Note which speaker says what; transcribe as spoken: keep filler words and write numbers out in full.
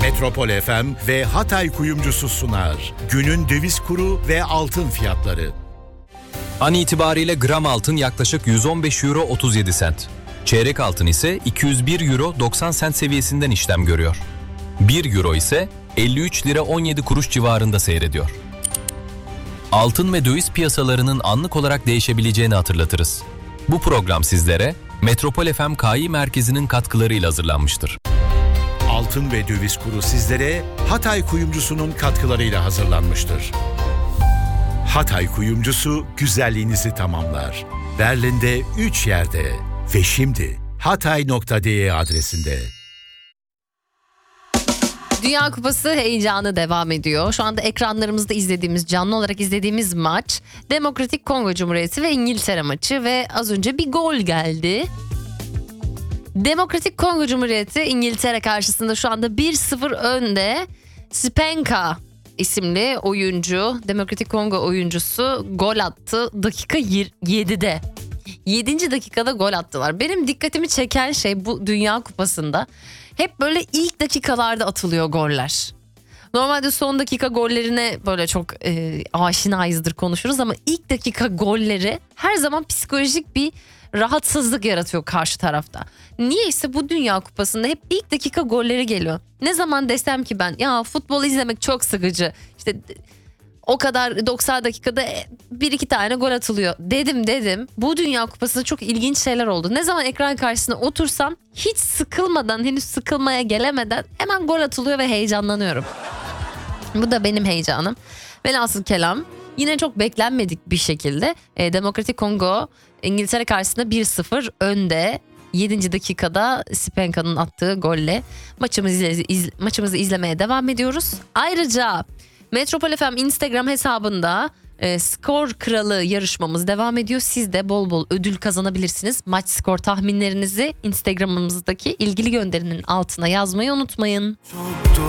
Speaker 1: Metropol F M ve Hatay Kuyumcusu sunar. Günün döviz kuru ve altın fiyatları.
Speaker 2: An itibariyle gram altın yaklaşık yüz on beş euro otuz yedi sent. Çeyrek altın ise iki yüz bir euro doksan sent seviyesinden işlem görüyor. bir euro ise elli üç lira on yedi kuruş civarında seyrediyor. Altın ve döviz piyasalarının anlık olarak değişebileceğini hatırlatırız. Bu program sizlere Metropol F M K İ Merkezi'nin katkılarıyla hazırlanmıştır.
Speaker 1: Altın ve döviz kuru sizlere Hatay Kuyumcusu'nun katkılarıyla hazırlanmıştır. Hatay Kuyumcusu güzelliğinizi tamamlar. Berlin'de üç yerde ve şimdi hatay nokta de adresinde.
Speaker 3: Dünya Kupası heyecanı devam ediyor. Şu anda ekranlarımızda izlediğimiz, canlı olarak izlediğimiz maç Demokratik Kongo Cumhuriyeti ve İngiltere maçı ve az önce bir gol geldi. Demokratik Kongo Cumhuriyeti İngiltere karşısında şu anda bir sıfır önde. Spenka isimli oyuncu, Demokratik Kongo oyuncusu gol attı dakika yedide. yedinci dakikada gol attılar. Benim dikkatimi çeken şey bu Dünya Kupası'nda hep böyle ilk dakikalarda atılıyor goller. Normalde son dakika gollerine böyle çok e, aşinayızdır, konuşuruz ama ilk dakika golleri her zaman psikolojik bir rahatsızlık yaratıyor karşı tarafta. Niyeyse bu Dünya Kupası'nda hep ilk dakika golleri geliyor. Ne zaman desem ki ben ya futbol izlemek çok sıkıcı, İşte o kadar doksan dakikada bir iki tane gol atılıyor dedim dedim. Bu Dünya Kupası'nda çok ilginç şeyler oldu. Ne zaman ekran karşısına otursam hiç sıkılmadan, henüz sıkılmaya gelemeden hemen gol atılıyor ve heyecanlanıyorum. Bu da benim heyecanım. Velhasıl kelam yine çok beklenmedik bir şekilde e, Demokratik Kongo İngiltere karşısında bir sıfır önde. yedinci dakikada Spenka'nın attığı golle maçımızı, iz, maçımızı izlemeye devam ediyoruz. Ayrıca Metropol F M Instagram hesabında e, skor kralı yarışmamız devam ediyor. Siz de bol bol ödül kazanabilirsiniz. Maç skor tahminlerinizi Instagram'ımızdaki ilgili gönderinin altına yazmayı unutmayın.
Speaker 4: Çok